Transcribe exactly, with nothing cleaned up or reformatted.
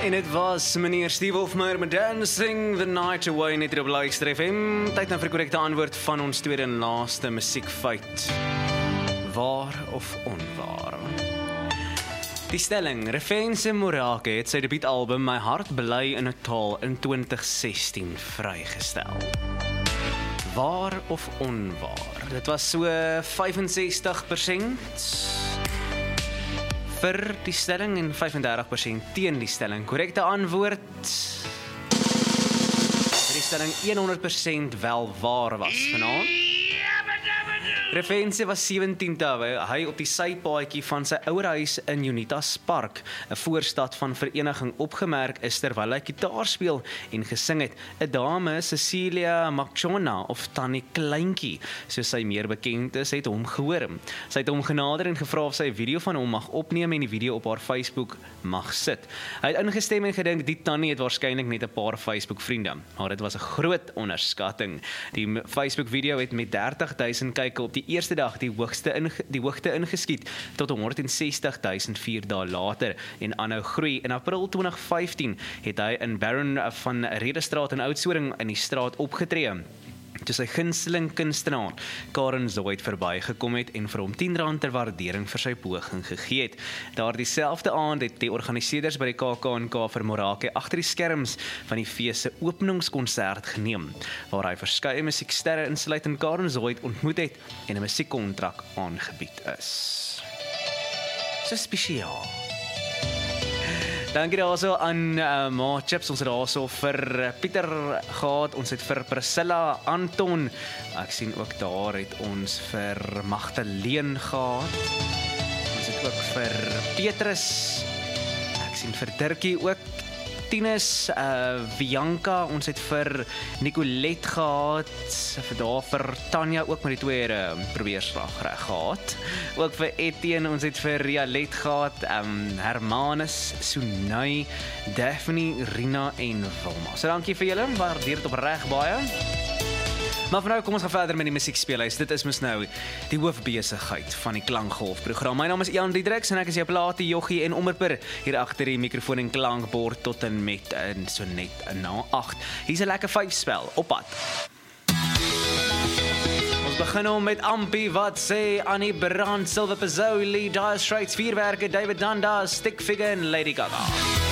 En dit was meneer Steve Hofmeyr met Dancing the Night Away net hier op Luister F M. Tyd nou vir die korrekte antwoord van ons tweede en laaste musiekfeit. Waar of onwaar? Die stelling, Refense Morake het sy debuutalbum My Hart Bely in 'n Taal in twintig sestien vrygestel. Waar of onwaar? Dit was so vyfensestig persent vir die stelling en vyfendertig persent teen die stelling. Korrekte antwoord, die stelling honderd persent wel waar was vanaand. Refense was sewentien toe hy op die sypaadjie van sy ouerhuis in Unitas Park, 'n voorstad van vereniging, opgemerk is terwyl hy gitaar speel en gesing het. 'n Dame, Cecilia Machona of Tannie Kleintjie, soos sy meer bekend is, het hom gehoor. Sy het hom genader en gevra of sy 'n video van hom mag opneem en die video op haar Facebook mag sit. Hy het ingestem en gedink die tannie het waarskynlik net 'n paar Facebook vriende, maar dit was 'n groot onderskatting. Die Facebook video het met dertig duisend kykke op die eerste dag die hoogste, inge, die hoogte ingeskiet tot honderdsestig duisend vier dae later en aanhou groei. In April twintig vyftien het hy in Baron van Redestraat in Oudtshoorn in die straat opgetree, toe sy gunsteling kunstenaar Karen Zoid verbygekom het en vir hom tien rand ter waardering vir sy poging gegee het. Daardie selfde aand het die organiseerders by die K K N K vir Morake agter die skerms van die fees se openingskonsert geneem, waar hy verskeie musieksterre insluitend Karen Zoid ontmoet het en 'n musiekkontrak aangebied is. So spesiaal. Dankie daarso aan uh, Ma Chips, ons het daarso vir Pieter gehad, ons het vir Priscilla, Anton, ek sien ook daar het ons vir Magdalene gehad, ons het ook vir Petrus, ek sien vir Dirkie ook, Tinus, uh, Bianca, ons het vir Nicolette gehad, vir daar vir Tanya ook met die twee uh, probeerslag reg gehad, ook vir Etienne, ons het vir Rialet gehad, um, Hermanus, Sunay, Daphne, Rina en Wilma. So dankie vir julle, waardeer dit opreg baie. Maar vir nou, kom ons gaan verder met die musiekspelhuis. Dit is mos nou die hoofbesigheid van die Klankgolf-program. My naam is Ian Diedriks en ek is jou plate joggie en omroeper hier agter die mikrofoon en klankbord tot en met in so net na agt. Hier's 'n lekker vyfspel op pad. Ons begin om met Ampi wat sê Annie Brand, Silver Pizzoli, Dire Straits, Vuurwerke, David Dundas, Stick Figure en Lady Gaga.